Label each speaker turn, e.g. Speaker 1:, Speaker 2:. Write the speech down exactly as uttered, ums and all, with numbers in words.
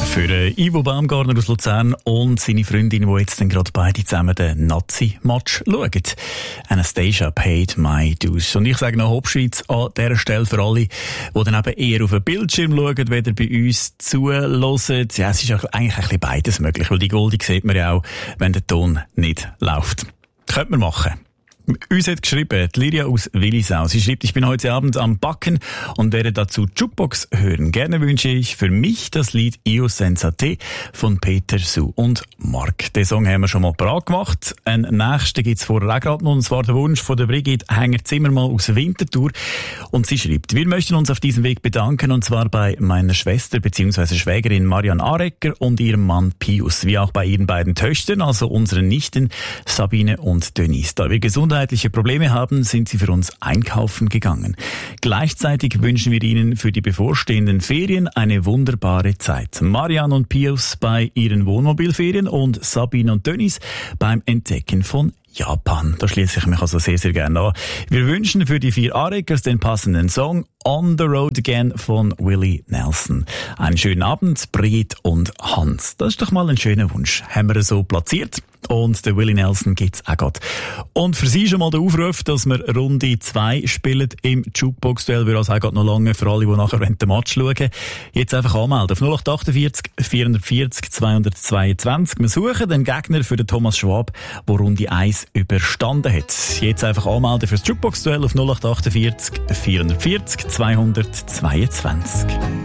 Speaker 1: Für äh, Ivo Baumgartner aus Luzern und seine Freundin, die jetzt dann gerade beide zusammen den Nazi-Match schauen. Anastasia paid my dues. Und ich sage noch Hauptschweiz an dieser Stelle für alle, die dann eben eher auf den Bildschirm schauen, weder bei uns zuhören. Ja, es ist eigentlich ein bisschen beides möglich, weil die Goldie sieht man ja auch, wenn der Ton nicht läuft. Könnte man machen. Uns hat geschrieben, die Liria aus Willisau. Sie schreibt, ich bin heute Abend am Backen und werde dazu Jukebox hören. Gerne wünsche ich für mich das Lied Io senza te von Peter, Sue und Mark. Den Song haben wir schon mal parat gemacht. Ein nächsten gibt's vorher auch gerade noch, und zwar der Wunsch von der Brigitte Hänger Zimmermann aus Winterthur. Und sie schreibt, wir möchten uns auf diesem Weg bedanken, und zwar bei meiner Schwester bzw. Schwägerin Marianne Arecker und ihrem Mann Pius, wie auch bei ihren beiden Töchtern, also unseren Nichten Sabine und Denise. Da wir gesundheitliche Probleme haben, sind sie für uns einkaufen gegangen. Gleichzeitig wünschen wir ihnen für die bevorstehenden Ferien eine wunderbare Zeit. Marianne und Pius bei ihren Wohnmobilferien und Sabine und Denise beim Entdecken von Japan. Da schließe ich mich also sehr, sehr gerne an. Wir wünschen für die vier Areckers den passenden Song On the Road Again von Willie Nelson. Einen schönen Abend, Brigitte und Hans. Das ist doch mal ein schöner Wunsch. Haben wir so platziert. Und der Willie Nelson gibt's auch gerade. Und für Sie schon mal der Aufruf, dass wir Runde zwei spielen im Jukebox-Duell. Wir also auch gerade noch lange für alle, die nachher den Match schauen. Jetzt einfach anmelden auf null acht achtundvierzig vierhundertvierzig zweihundertzweiundzwanzig. Wir suchen den Gegner für den Thomas Schwab, der Runde eins überstanden hat. Jetzt einfach anmelden für das Jukebox-Duell auf null acht achtundvierzig vierhundertvierzig zweihundertzweiundzwanzig.